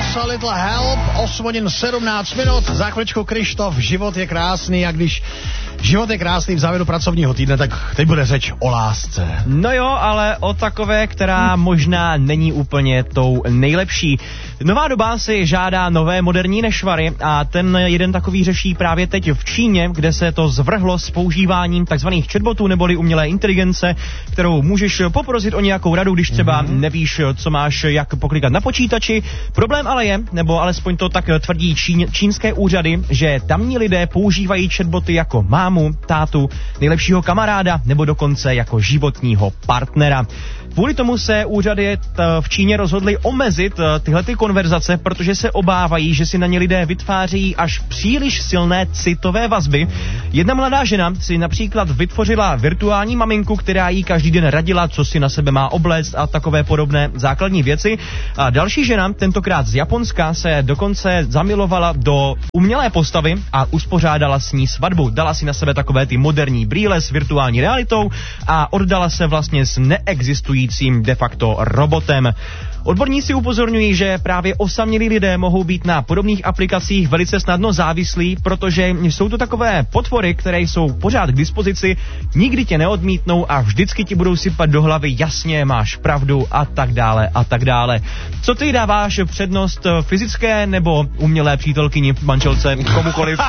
a Little Help, 8 hodin 17 minut, za chvíličku Krištof, život je krásný a když život je krásný v závěru pracovního týdne, tak teď bude řeč o lásce. No jo, ale o takové, která možná není úplně tou nejlepší. Nová doba si žádá nové moderní nešvary a ten jeden takový řeší právě teď v Číně, kde se to zvrhlo s používáním takzvaných chatbotů neboli umělé inteligence, kterou můžeš poprosit o nějakou radu, když třeba nevíš, co máš, jak poklikat na počítači. Problém ale je, nebo alespoň to tak tvrdí čínské úřady, že tamní lidé používají chatboty jako mámu, tátu, nejlepšího kamaráda nebo dokonce jako životního partnera. Kvůli tomu se úřady v Číně rozhodly omezit tyhle konverzace, protože se obávají, že si na ně lidé vytvářejí až příliš silné citové vazby. Jedna mladá žena si například vytvořila virtuální maminku, která jí každý den radila, co si na sebe má obléct a takové podobné základní věci. A další žena, tentokrát z Japonska, se dokonce zamilovala do umělé postavy a uspořádala s ní svatbu. Dala si na sebe takové ty moderní brýle s virtuální realitou a oddala se vlastně s neexistujícím de facto robotem. Odborníci upozorňují, že právě osamělí lidé mohou být na podobných aplikacích velice snadno závislí, protože jsou to takové potvory, které jsou pořád k dispozici, nikdy tě neodmítnou a vždycky ti budou sypat do hlavy jasně, máš pravdu a tak dále a tak dále. Co ty dáváš přednost, fyzické nebo umělé přítelkyni, manželce, komukoliv?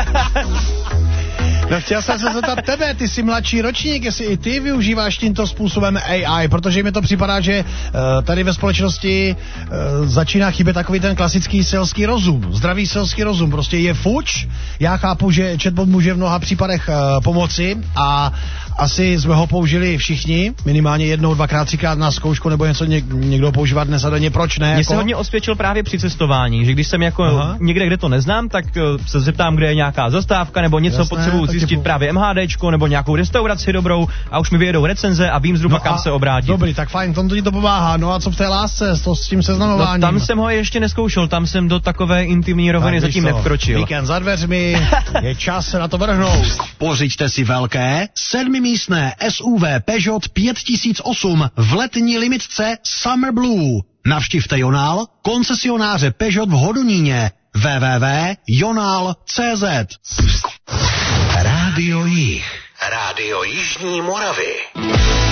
No chtěl jsem se zeptat tebe, ty jsi mladší ročník, jestli i ty využíváš tímto způsobem AI, protože mi to připadá, že tady ve společnosti začíná chybět takový ten klasický selský rozum, zdravý selský rozum, prostě je fuč. Já chápu, že chatbot může v mnoha případech pomoci a asi jsme ho použili všichni, minimálně jednou, dvakrát, třikrát na zkoušku, nebo něco někdo používá dnes a denně, proč ne? Mně se hodně osvědčil právě při cestování, že když jsem jako někde, kde to neznám, tak se zeptám, kde je nějaká zastávka nebo něco, potřebuji zjistit právě MHDčko nebo nějakou restauraci dobrou a už mi vyjedou recenze a vím zhruba, kam se obrátit. Dobrý, tak fajn, tomto ti to pomáhá. No a co v té lásce, s tím seznamováním? No, tam jsem ho ještě neskoušel, tam jsem do takové intimní roviny zatím nevkročil. Víkend za dveřmi, je čas se na to vrhnout. Pořiďte si velké 7místné SUV Peugeot 5008 v letní limitce Summer Blue. Navštivte Jonál, koncesionáře Peugeot v Hodoníně. www.jonal.cz. Rádio Jih. Rádio Jižní Moravy.